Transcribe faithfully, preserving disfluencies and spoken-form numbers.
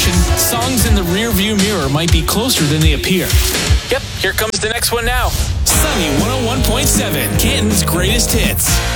station, songs in the rearview mirror might be closer than they appear. Yep, here comes the next one now. Sunny one oh one point seven, Canton's greatest hits.